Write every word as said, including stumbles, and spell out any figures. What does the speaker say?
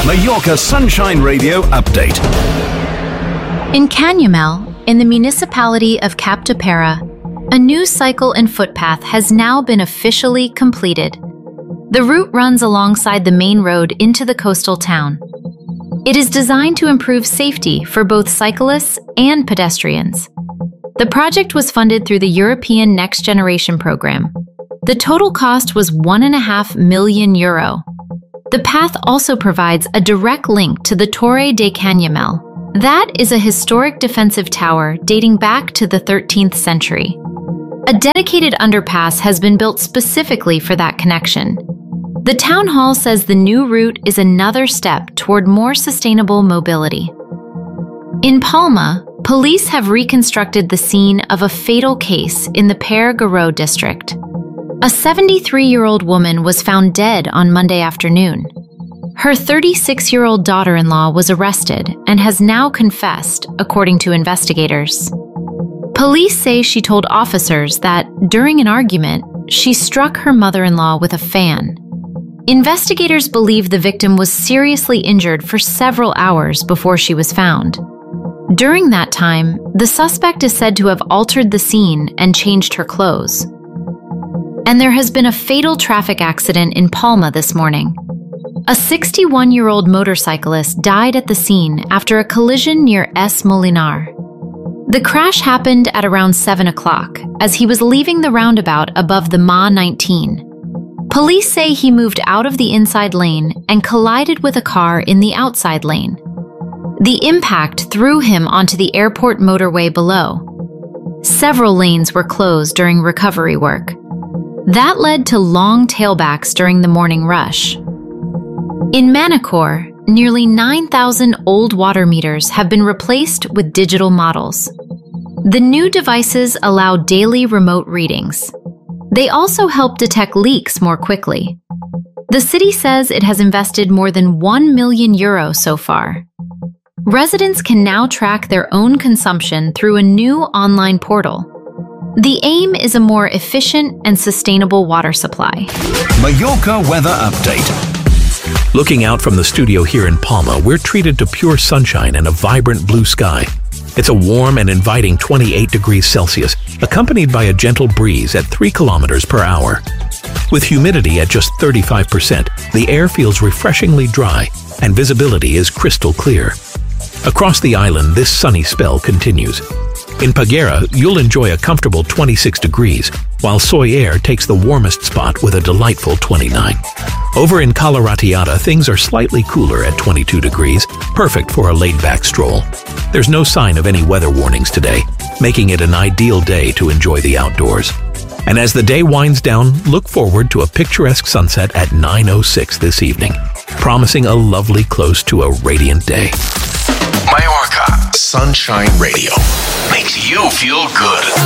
Mallorca Sunshine Radio update. In Canyamel, in the municipality of Capdepera, a new cycle and footpath has now been officially completed. The route runs alongside the main road into the coastal town. It is designed to improve safety for both cyclists and pedestrians. The project was funded through the European Next Generation program. The total cost was one and a half million euro. The path also provides a direct link to the Torre de Canyamel. That is a historic defensive tower dating back to the thirteenth century. A dedicated underpass has been built specifically for that connection. The town hall says the new route is another step toward more sustainable mobility. In Palma, police have reconstructed the scene of a fatal case in the Pere Garot district. A seventy-three-year-old woman was found dead on Monday afternoon. Her thirty-six-year-old daughter-in-law was arrested and has now confessed, according to investigators. Police say she told officers that, during an argument, she struck her mother-in-law with a fan. Investigators believe the victim was seriously injured for several hours before she was found. During that time, the suspect is said to have altered the scene and changed her clothes. And there has been a fatal traffic accident in Palma this morning. A sixty-one-year-old motorcyclist died at the scene after a collision near Es Molinar. The crash happened at around seven o'clock as he was leaving the roundabout above the M A nineteen. Police say he moved out of the inside lane and collided with a car in the outside lane. The impact threw him onto the airport motorway below. Several lanes were closed during recovery work. That led to long tailbacks during the morning rush. In Manacor, nearly nine thousand old water meters have been replaced with digital models. The new devices allow daily remote readings. They also help detect leaks more quickly. The city says it has invested more than one million euro so far. Residents can now track their own consumption through a new online portal. The aim is a more efficient and sustainable water supply. Mallorca weather update. Looking out from the studio here in Palma, we're treated to pure sunshine and a vibrant blue sky. It's a warm and inviting twenty-eight degrees Celsius, accompanied by a gentle breeze at three kilometers per hour. With humidity at just thirty-five percent, the air feels refreshingly dry and visibility is crystal clear. Across the island, this sunny spell continues. In Peguera, you'll enjoy a comfortable twenty-six degrees, while Soyer takes the warmest spot with a delightful twenty-nine. Over in Cala Ratllada, things are slightly cooler at twenty-two degrees, perfect for a laid-back stroll. There's no sign of any weather warnings today, making it an ideal day to enjoy the outdoors. And as the day winds down, look forward to a picturesque sunset at nine oh six this evening, promising a lovely close to a radiant day. Mallorca Sunshine Radio makes you feel good.